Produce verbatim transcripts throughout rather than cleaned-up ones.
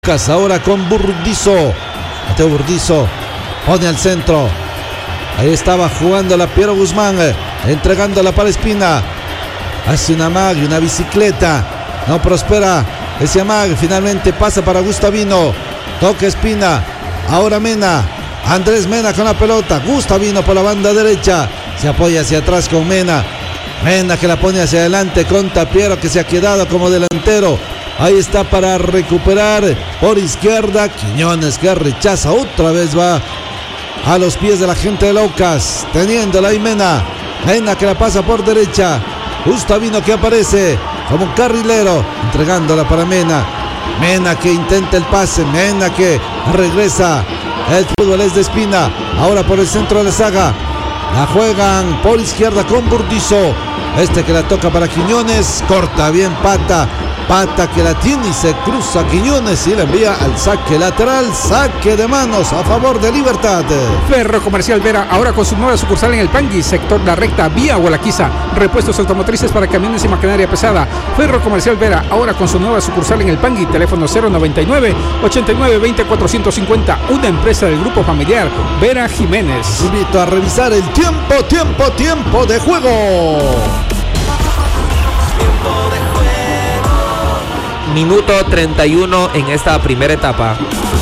Ahora con Burdizo. Mateo Burdizo pone al centro. Ahí estaba jugando la Piero Guzmán, entregándola para Espina. Hace una mag, una bicicleta. No prospera ese mag. Finalmente pasa para Gustavino. Toca Espina. Ahora Mena. Andrés Mena con la pelota. Gustavino por la banda derecha. Se apoya hacia atrás con Mena. Mena que la pone hacia adelante con Tapiero, que se ha quedado como delantero. Ahí está para recuperar por izquierda. Quiñones que rechaza. Otra vez va a los pies de la gente de Laucas. Teniéndola ahí Mena. Mena que la pasa por derecha. Gustavino que aparece como un carrilero. Entregándola para Mena. Mena que intenta el pase. Mena que regresa. El fútbol es de Espina. Ahora por el centro de la saga. La juegan por izquierda con Burdizo. Este que la toca para Quiñones. Corta bien Pata. Pata que la tiene y se cruza Quiñones y la envía al saque lateral. Saque de manos a favor de Libertad. Ferro Comercial Vera, ahora con su nueva sucursal en el Pangui, sector La Recta, vía Gualaquiza. Repuestos automotrices para camiones y maquinaria pesada. Ferro Comercial Vera, ahora con su nueva sucursal en el Pangui. Teléfono cero noventa y nueve, ochenta y nueve, veinte, cuatrocientos cincuenta. Una empresa del grupo familiar Vera Jiménez. Les invito a revisar el tiempo, tiempo, tiempo de juego. Tiempo de juego. Minuto treinta y uno en esta primera etapa.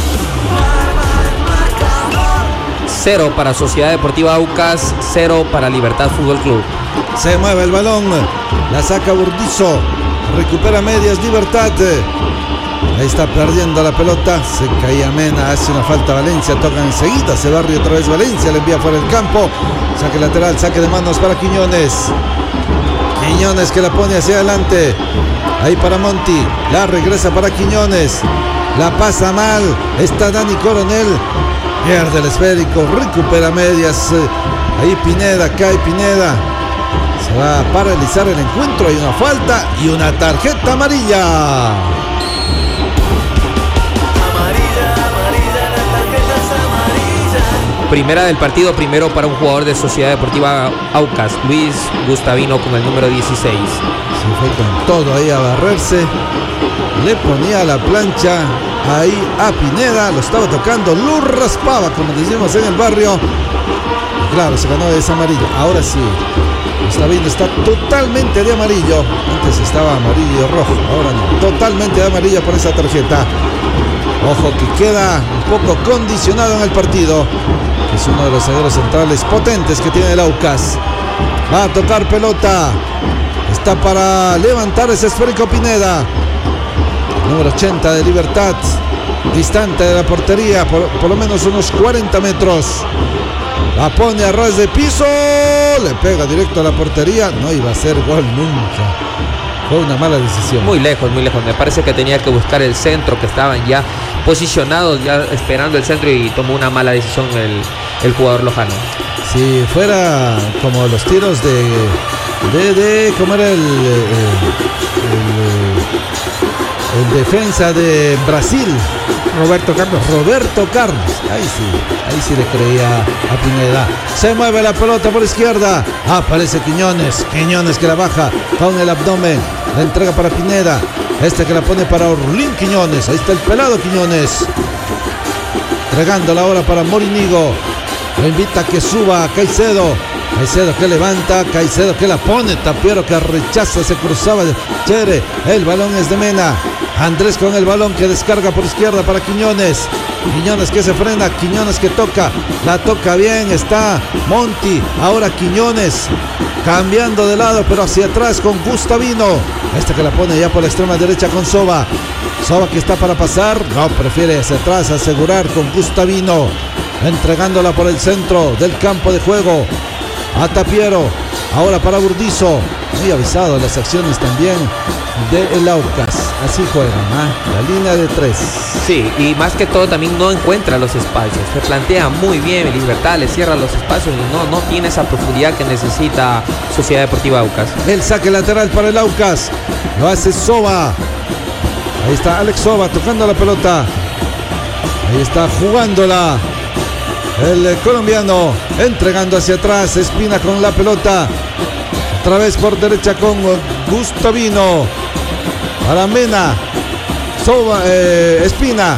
Cero para Sociedad Deportiva Aucas, cero para Libertad Fútbol Club. Se mueve el balón, la saca Burdizo, recupera medias Libertad. Ahí está perdiendo la pelota, se caía Mena, hace una falta Valencia, toca enseguida, se barre otra vez Valencia, le envía fuera del campo. Saque lateral, saque de manos para Quiñones. Quiñones que la pone hacia adelante. Ahí para Monti, la regresa para Quiñones. La pasa mal, está Dani Coronel. Pierde el esférico, recupera medias. Ahí Pineda, cae Pineda. Se va a paralizar el encuentro, hay una falta y una tarjeta amarilla. Primera del partido, primero para un jugador de Sociedad Deportiva Aucas, Luis Gustavino con el número dieciséis. Se fue con todo ahí a barrerse. Le ponía la plancha ahí a Pineda, lo estaba tocando, lo raspaba, como decimos en el barrio. Y claro, se ganó de esa amarilla. Ahora sí, Gustavino está totalmente de amarillo. Antes estaba amarillo y rojo, ahora no. Totalmente de amarillo por esa tarjeta. Ojo que queda un poco condicionado en el partido. Es uno de los zagueros centrales potentes que tiene el Aucas. Va a tocar pelota. Está para levantar ese esférico Pineda. Número ochenta de Libertad. Distante de la portería, por, por lo menos unos cuarenta metros. La pone a ras de piso. Le pega directo a la portería. No iba a ser gol nunca. Fue una mala decisión. Muy lejos, muy lejos. Me parece que tenía que buscar el centro, que estaban ya posicionados, ya esperando el centro, y tomó una mala decisión el, el jugador lojano. Si fuera como los tiros de... de, de ¿cómo era el, el, el, el defensa de Brasil? Roberto Carlos. Roberto Carlos. Ahí sí, ahí sí le creía a Pineda. Se mueve la pelota por izquierda. Aparece Quiñones. Quiñones que la baja con el abdomen. La entrega para Pineda. Este que la pone para Orlín Quiñones. Ahí está el pelado Quiñones. Entregándola ahora para Morinigo. Lo invita a que suba a Caicedo. Caicedo que levanta, Caicedo que la pone, Tapiero que rechaza, se cruzaba Chere, el balón es de Mena. Andrés con el balón que descarga por izquierda para Quiñones. Quiñones que se frena, Quiñones que toca, la toca bien, está Monti, ahora Quiñones cambiando de lado pero hacia atrás con Gustavino. Este que la pone ya por la extrema derecha con Soba. Soba que está para pasar, no, prefiere hacia atrás asegurar con Gustavino. Entregándola por el centro del campo de juego a Tapiero, ahora para Burdizo. Muy avisado las acciones también de el Aucas. Así juegan, ¿eh? La línea de tres. Sí, y más que todo también no encuentra los espacios. Se plantea muy bien Libertad, le cierra los espacios y no, no tiene esa profundidad que necesita Sociedad Deportiva Aucas. El saque lateral para el Aucas. Lo hace Soba. Ahí está Alex Soba tocando la pelota. Ahí está jugándola el colombiano, entregando hacia atrás. Espina con la pelota. Otra vez por derecha con Gustavino. Para Mena. Soba, eh, Espina.